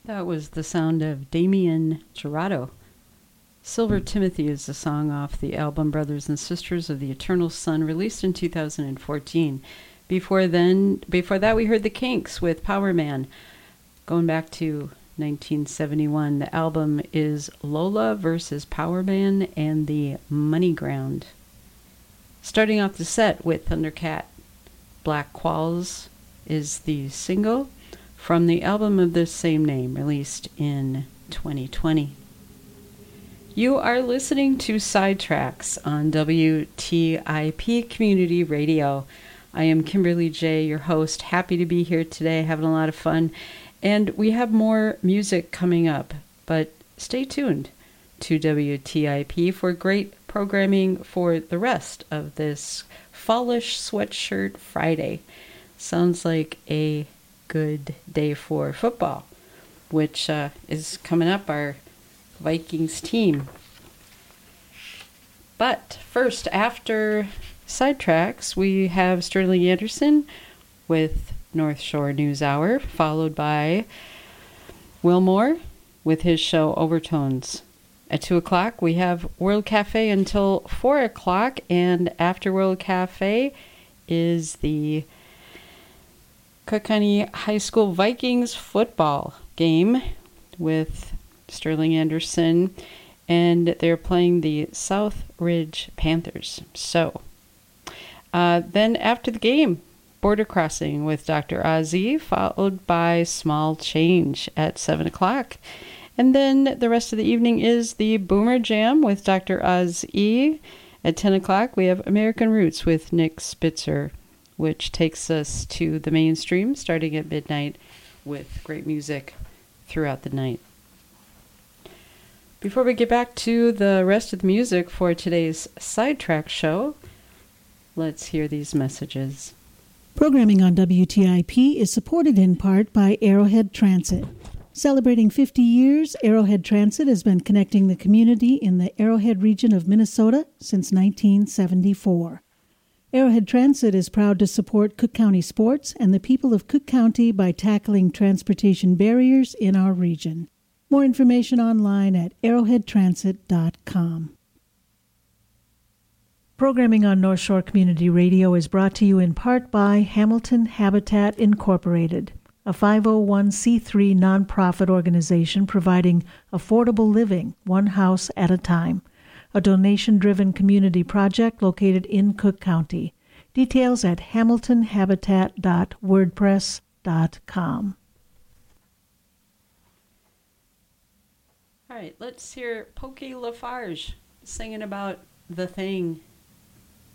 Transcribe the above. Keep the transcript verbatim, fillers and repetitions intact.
That was the sound of Damien Jurado. Silver Timothy is a song off the album Brothers and Sisters of the Eternal Sun, released in two thousand fourteen. Before then, before that, we heard the Kinks with Power Man, going back to nineteen seventy-one. The album is Lola versus Power Man and the Money Ground. Starting off the set with Thundercat, Black Qualls is the single from the album of the same name, released in twenty twenty. You are listening to Sidetracks on W T I P Community Radio. I am Kimberly J., your host. Happy to be here today, having a lot of fun. And we have more music coming up, but stay tuned to W T I P for great programming for the rest of this Fallish Sweatshirt Friday. Sounds like a good day for football, which uh, is coming up, our Vikings team. But first, after Sidetracks, we have Sterling Anderson with North Shore News Hour, followed by Will Moore with his show Overtones. At two o'clock, we have World Cafe until four o'clock, and after World Cafe is the Cook County High School Vikings football game with Sterling Anderson, and they're playing the South Ridge Panthers. So, uh, then after the game, Border Crossing with Doctor Ozzy, followed by Small Change at seven o'clock. And then the rest of the evening is the Boomer Jam with Doctor Ozzy. At ten o'clock, we have American Roots with Nick Spitzer, which takes us to the mainstream, starting at midnight with great music throughout the night. Before we get back to the rest of the music for today's Sidetrack show, let's hear these messages. Programming on W T I P is supported in part by Arrowhead Transit. Celebrating fifty years, Arrowhead Transit has been connecting the community in the Arrowhead region of Minnesota since nineteen seventy-four. Arrowhead Transit is proud to support Cook County sports and the people of Cook County by tackling transportation barriers in our region. More information online at arrowhead transit dot com. Programming on North Shore Community Radio is brought to you in part by Hamilton Habitat Incorporated, a five oh one c three nonprofit organization providing affordable living one house at a time. A donation-driven community project located in Cook County. Details at hamilton habitat dot wordpress dot com. All right, let's hear Pokey Lafarge singing about The Thing.